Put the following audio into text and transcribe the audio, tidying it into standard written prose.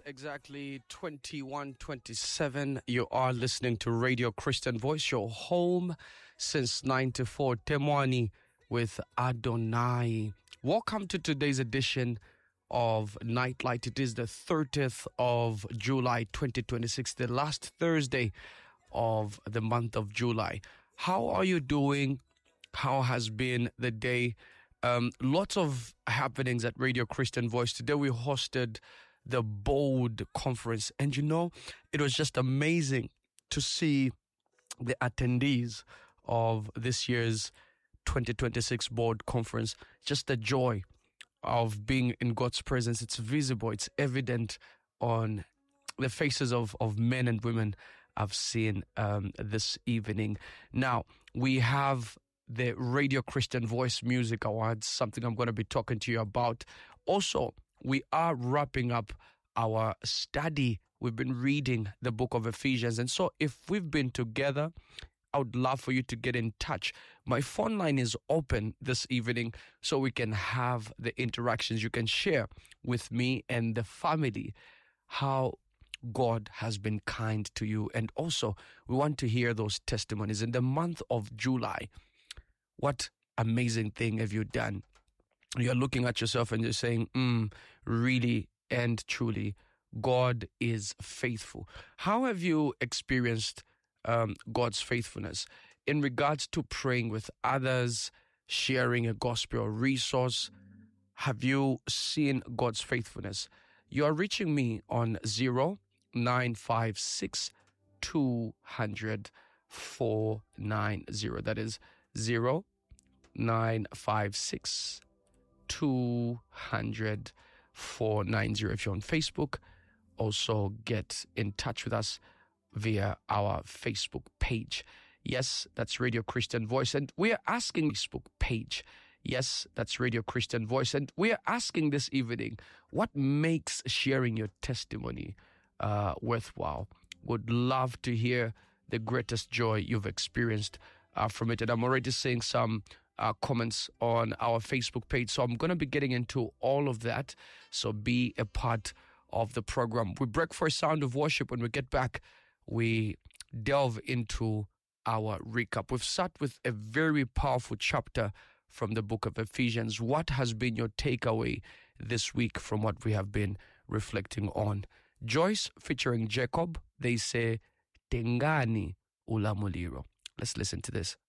exactly 21:27. You are listening to Radio Christian Voice, your home since 94. Temwani with Adonai. Welcome to today's edition of Nightlight. It is the 30th of July 2026, the last Thursday of the month of July. How are you doing? How has been the day? Lots of happenings at Radio Christian Voice. Today we hosted the Bold Conference, and it was just amazing to see the attendees of this year's 2026 Bold Conference. Just the joy of being in God's presence. It's visible, it's evident on the faces of men and women I've seen this evening. Now, we have the Radio Christian Voice Music Awards, something I'm going to be talking to you about. Also, we are wrapping up our study. We've been reading the book of Ephesians. And so if we've been together, I would love for you to get in touch. My phone line is open this evening so we can have the interactions. You can share with me and the family how God has been kind to you. And also, we want to hear those testimonies. In the month of July, what amazing thing have you done? You're looking at yourself and you're saying, really and truly, God is faithful. How have you experienced God's faithfulness in regards to praying with others, sharing a gospel resource? Have you seen God's faithfulness? You are reaching me on 0956 200 490. That is 0956 200 490. If you're on Facebook, also get in touch with us via our Facebook page. Yes, that's Radio Christian Voice. And we are asking Facebook page. Yes, that's Radio Christian Voice. And we are asking this evening, what makes sharing your testimony worthwhile? Would love to hear the greatest joy you've experienced from it. And I'm already seeing some comments on our Facebook page. So I'm going to be getting into all of that. So be a part of the program. We break for a sound of worship. When we get back, we delve into our recap. We've sat with a very powerful chapter from the book of Ephesians. What has been your takeaway this week from what we have been reflecting on? Joyce featuring Jacob, they say, Tengani Ula Muliro. Let's listen to this.